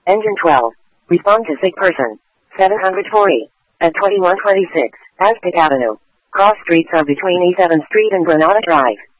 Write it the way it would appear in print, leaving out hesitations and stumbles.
Engine 12. Respond to sick person. 740. At 2126, Aztec Avenue. Cross streets are between E7th Street and Granada Drive.